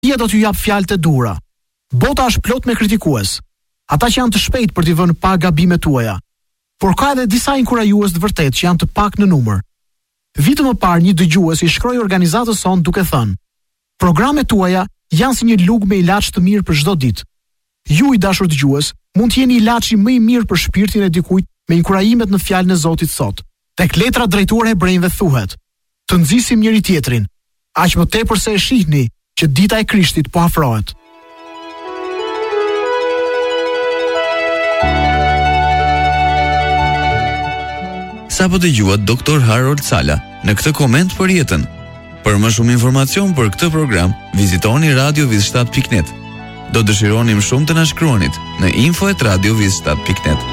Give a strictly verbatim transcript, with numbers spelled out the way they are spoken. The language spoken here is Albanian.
Dia do t'ju jap fjalët e dura. Bota është plot me kritikues. Ata që janë të shpejtë për t'i vënë pa gabimet tuaja. Por ka edhe disa inkurajues të vërtet që janë të pak në numër. Vitë më parë një dëgjues i shkroi organizatës sonë duke thënë: "Programet tuaja janë si një lugë me ilaç të mirë për çdo ditë. Ju, i dashur dëgjues, mund të jeni ilaçi më i mirë për shpirtin e dikujt me inkurajimet në fjalën e Zotit sot. Tek letra drejtuar hebrejve thuhet: Të nxisim njëri tjetrin, aq më tepër se e shihni që dita e Krishtit po afrohet." Sa po dëgjuat doktor Harold Sala në këtë koment për jetën. Për më shumë informacion për këtë program, vizitoni radio viz shtat pikë net. Do dëshironim shumë të na shkruanit në info at radio viz shtat pikë net.